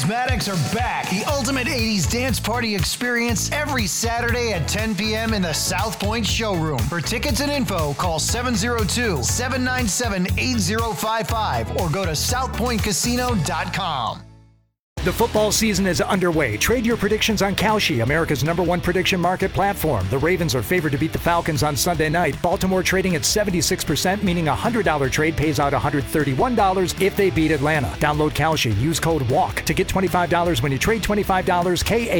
Jazzmatics are back. The ultimate 80s dance party experience every Saturday at 10 p.m. in the South Point showroom. For tickets and info, call 702-797-8055 or go to southpointcasino.com. The football season is underway. Trade your predictions on Kalshi, America's #1 prediction market platform. The Ravens are favored to beat the Falcons on Sunday night. Baltimore trading at 76%, meaning a $100 trade pays out $131 if they beat Atlanta. Download Kalshi. Use code WALK to get $25 when you trade $25.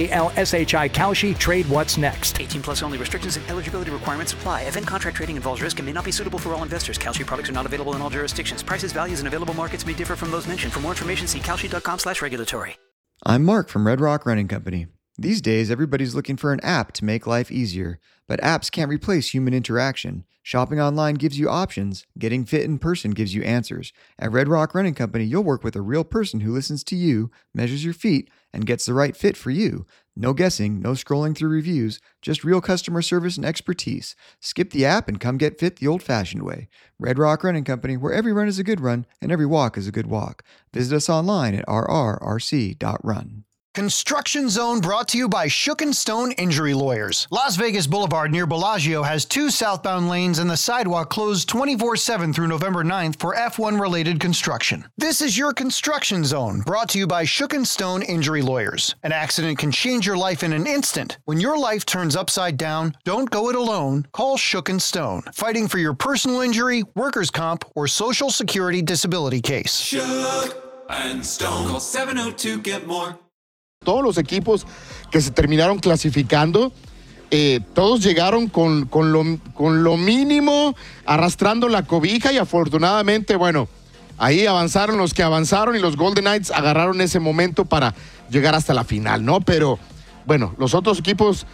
KALSHI Kalshi. Trade what's next. 18 plus only. Restrictions and eligibility requirements apply. Event contract trading involves risk and may not be suitable for all investors. Kalshi products are not available in all jurisdictions. Prices, values, and available markets may differ from those mentioned. For more information, see kalshi.com/regulatory. I'm Mark from Red Rock Running Company. These days, everybody's looking for an app to make life easier, but apps can't replace human interaction. Shopping online gives you options. Getting fit in person gives you answers. At Red Rock Running Company, you'll work with a real person who listens to you, measures your feet, and gets the right fit for you. No guessing, no scrolling through reviews, just real customer service and expertise. Skip the app and come get fit the old-fashioned way. Red Rock Running Company, where every run is a good run and every walk is a good walk. Visit us online at rrrc.run. Construction Zone brought to you by Shook and Stone Injury Lawyers. Las Vegas Boulevard near Bellagio has 2 southbound lanes and the sidewalk closed 24/7 through November 9th for F1-related construction. This is your Construction Zone, brought to you by Shook and Stone Injury Lawyers. An accident can change your life in an instant. When your life turns upside down, don't go it alone. Call Shook and Stone, fighting for your personal injury, workers' comp, or Social Security disability case. Shook and Stone. Call 702-GET-MORE. Todos los equipos que se terminaron clasificando, todos llegaron con lo mínimo, arrastrando la cobija y afortunadamente, bueno, ahí avanzaron los que avanzaron y los Golden Knights agarraron ese momento para llegar hasta la final, ¿no? Pero, bueno, los otros equipos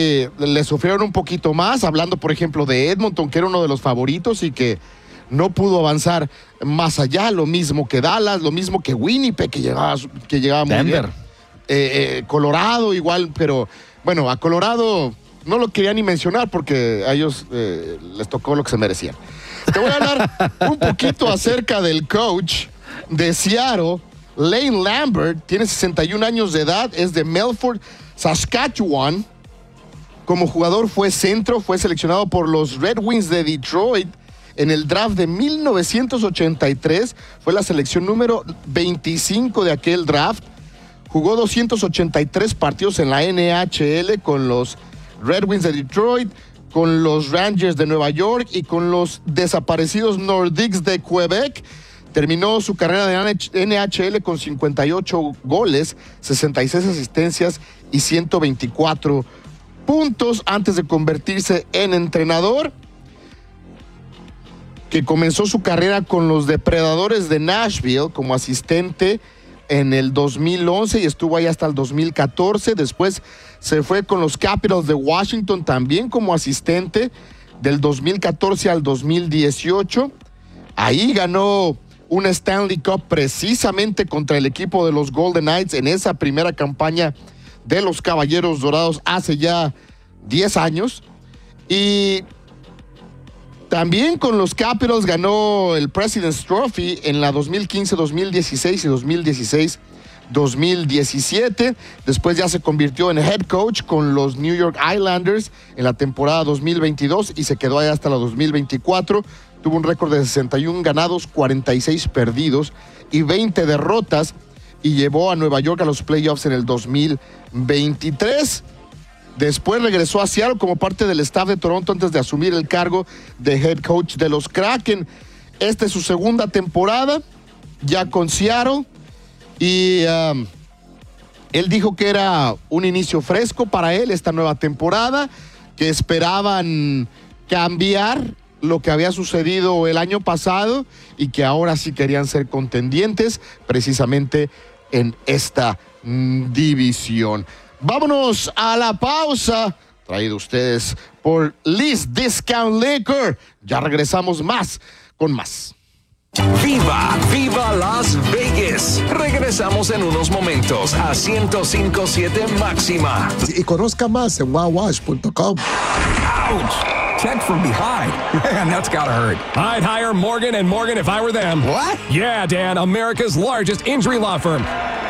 le sufrieron un poquito más, hablando, por ejemplo, de Edmonton, que era uno de los favoritos y que no pudo avanzar más allá, lo mismo que Dallas, lo mismo que Winnipeg, que llegaba muy Denver. bien. Colorado igual, pero bueno, a Colorado no lo quería ni mencionar porque a ellos les tocó lo que se merecían. Te voy a hablar un poquito acerca del coach de Seattle, Lane Lambert. Tiene 61 años de edad, es de Melfort, Saskatchewan. Como jugador fue centro, fue seleccionado por los Red Wings de Detroit en el draft de 1983. Fue la selección número 25 de aquel draft. Jugó 283 partidos en la NHL con los Red Wings de Detroit, con los Rangers de Nueva York y con los desaparecidos Nordiques de Quebec. Terminó su carrera de NHL con 58 goles, 66 asistencias y 124 puntos antes de convertirse en entrenador, que comenzó su carrera con los Depredadores de Nashville como asistente en el 2011 y estuvo ahí hasta el 2014. Después se fue con los Capitals de Washington también como asistente del 2014 al 2018. Ahí ganó una Stanley Cup precisamente contra el equipo de los Golden Knights en esa primera campaña de los Caballeros Dorados hace ya 10 años. Y también con los Capitals ganó el President's Trophy en la 2015, 2016 y 2017. Después ya se convirtió en head coach con los New York Islanders en la temporada 2022 y se quedó ahí hasta la 2024. Tuvo un récord de 61 ganados, 46 perdidos y 20 derrotas y llevó a Nueva York a los playoffs en el 2023. Después regresó a Seattle como parte del staff de Toronto antes de asumir el cargo de head coach de los Kraken. Esta es su segunda temporada ya con Seattle y él dijo que era un inicio fresco para él esta nueva temporada, que esperaban cambiar lo que había sucedido el año pasado y que ahora sí querían ser contendientes precisamente en esta división. Vámonos a la pausa, traído ustedes por Lee's Discount Liquor. Ya regresamos con más. ¡Viva! ¡Viva Las Vegas! Regresamos en unos momentos a 105.7 Máxima. Y conozca más en wowwash.com. Ouch! Check from behind. Man, that's gotta hurt. I'd hire Morgan & Morgan if I were them. What? Yeah, Dan, America's largest injury law firm.